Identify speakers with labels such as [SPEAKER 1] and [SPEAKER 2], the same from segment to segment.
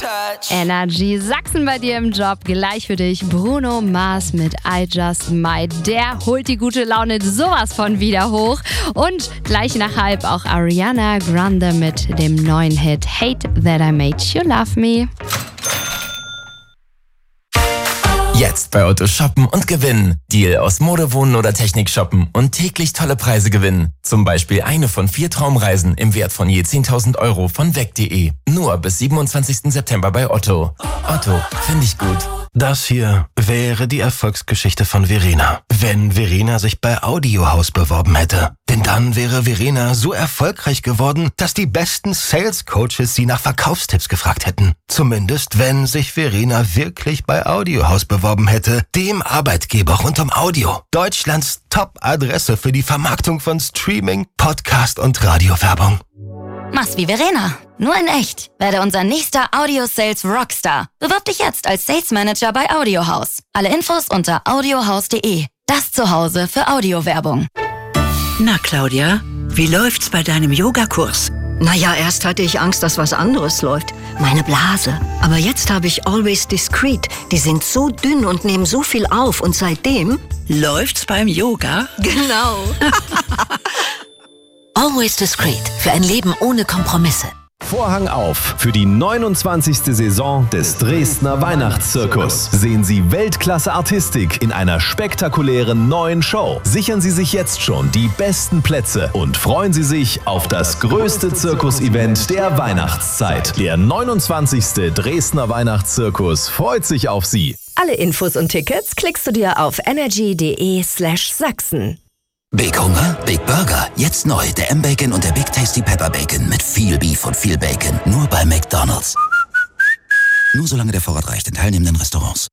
[SPEAKER 1] Energy Sachsen bei dir im Job. Gleich für dich Bruno Mars mit I Just Might. Der holt die gute Laune sowas von wieder hoch. Und gleich nach halb auch Ariana Grande mit dem neuen Hit Hate That I Made You Love Me.
[SPEAKER 2] Jetzt bei Otto shoppen und gewinnen. Deal aus Mode, Wohnen oder Technik shoppen und täglich tolle Preise gewinnen. Zum Beispiel eine von 4 Traumreisen im Wert von je 10.000 € von weg.de. Nur bis 27. September bei Otto. Otto, finde ich gut.
[SPEAKER 3] Das hier wäre die Erfolgsgeschichte von Verena, wenn Verena sich bei Audiohaus beworben hätte. Denn dann wäre Verena so erfolgreich geworden, dass die besten Sales-Coaches sie nach Verkaufstipps gefragt hätten. Zumindest, wenn sich Verena wirklich bei Audiohaus beworben hätte, dem Arbeitgeber rund um Audio. Deutschlands Top-Adresse für die Vermarktung von Streaming, Podcast und Radiowerbung.
[SPEAKER 4] Mach's wie Verena, nur in echt. Werde unser nächster Audio-Sales-Rockstar. Bewirb dich jetzt als Sales Manager bei Audiohaus. Alle Infos unter audiohaus.de. Das Zuhause für Audiowerbung.
[SPEAKER 5] Na Claudia, wie läuft's bei deinem Yogakurs?
[SPEAKER 6] Naja, erst hatte ich Angst, dass was anderes läuft. Meine Blase. Aber jetzt habe ich Always Discreet. Die sind so dünn und nehmen so viel auf. Und seitdem...
[SPEAKER 5] Läuft's beim Yoga?
[SPEAKER 6] Genau.
[SPEAKER 4] Always Discreet. Für ein Leben ohne Kompromisse.
[SPEAKER 7] Vorhang auf für die 29. Saison des Dresdner Weihnachtszirkus. Sehen Sie Weltklasse-Artistik in einer spektakulären neuen Show. Sichern Sie sich jetzt schon die besten Plätze und freuen Sie sich auf das größte Zirkus-Event der Weihnachtszeit. Der 29. Dresdner Weihnachtszirkus freut sich auf Sie.
[SPEAKER 8] Alle Infos und Tickets klickst du dir auf energy.de/Sachsen.
[SPEAKER 9] Big Hunger? Big Burger. Jetzt neu. Der M-Bacon und der Big Tasty Pepper Bacon. Mit viel Beef und viel Bacon. Nur bei McDonald's. Nur solange der Vorrat reicht in teilnehmenden Restaurants.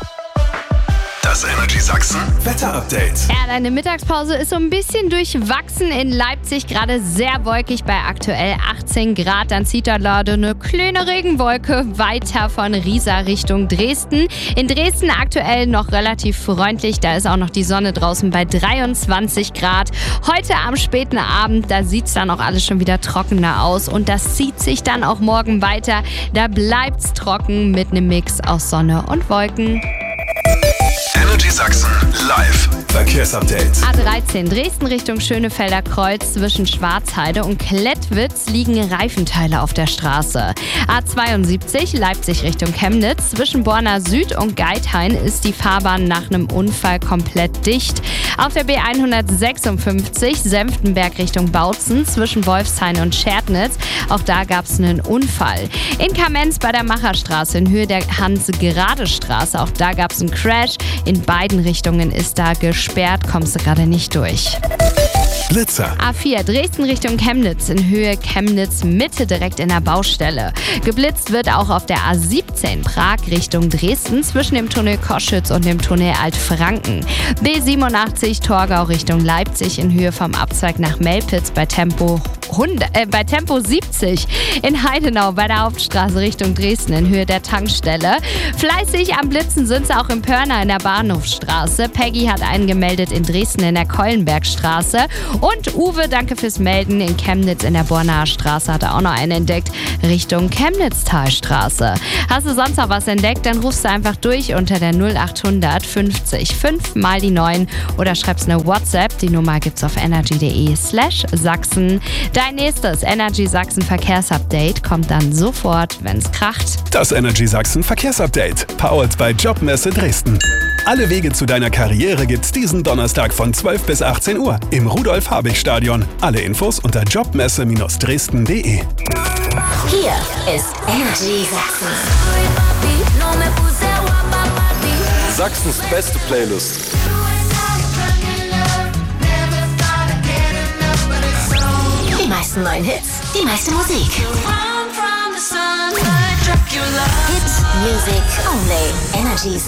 [SPEAKER 3] Das Energy Sachsen Wetter-Update.
[SPEAKER 1] Ja, deine Mittagspause ist so ein bisschen durchwachsen in Leipzig, gerade sehr wolkig bei aktuell 18 Grad. Dann zieht da leider eine kleine Regenwolke weiter von Riesa Richtung Dresden. In Dresden aktuell noch relativ freundlich, da ist auch noch die Sonne draußen bei 23 Grad. Heute am späten Abend, da sieht es dann auch alles schon wieder trockener aus und das zieht sich dann auch morgen weiter. Da bleibt es trocken mit einem Mix aus Sonne und Wolken.
[SPEAKER 3] Energy Sachsen live Verkehrsupdate.
[SPEAKER 1] A13 Dresden Richtung Schönefelder Kreuz zwischen Schwarzheide und Klettwitz liegen Reifenteile auf der Straße. A72 Leipzig Richtung Chemnitz zwischen Borna Süd und Geithain ist die Fahrbahn nach einem Unfall komplett dicht. Auf der B156 Senftenberg Richtung Bautzen zwischen Wolfshain und Scherdnitz. Auch da gab es einen Unfall. In Kamenz bei der Macherstraße in Höhe der Hans-Gerade-Straße. Auch da gab es einen Crash. In beiden Richtungen ist da gesperrt, kommst du gerade nicht durch.
[SPEAKER 3] Blitzer.
[SPEAKER 1] A4 Dresden Richtung Chemnitz in Höhe Chemnitz Mitte direkt in der Baustelle. Geblitzt wird auch auf der A17 Prag Richtung Dresden zwischen dem Tunnel Koschütz und dem Tunnel Altfranken. B87 Torgau Richtung Leipzig in Höhe vom Abzweig nach Melpitz bei Tempo 70. In Heidenau bei der Hauptstraße Richtung Dresden in Höhe der Tankstelle. Fleißig am Blitzen sind sie auch in Pörna in der Bahnhofstraße. Peggy hat einen gemeldet in Dresden in der Keulenbergstraße. Und Uwe, danke fürs Melden, in Chemnitz in der Bornaer Straße hat er auch noch einen entdeckt, Richtung Chemnitztalstraße. Hast du sonst noch was entdeckt, dann rufst du einfach durch unter der 0800 50 5 mal die 9 oder schreibst eine WhatsApp. Die Nummer gibt's auf energy.de/Sachsen. Dein nächstes Energy Sachsen Verkehrsupdate kommt dann sofort, wenn's kracht.
[SPEAKER 3] Das Energy Sachsen Verkehrsupdate. Powered bei Jobmesse Dresden. Alle Wege zu deiner Karriere gibt's diesen Donnerstag von 12 bis 18 Uhr im Rudolf-Habich-Stadion. Alle Infos unter jobmesse-dresden.de.
[SPEAKER 4] Hier ist Energy Sachsen.
[SPEAKER 7] Sachsens beste Playlist.
[SPEAKER 4] Die meisten neuen Hits, die meiste Musik. Hit Music Only. Energy Sachsen.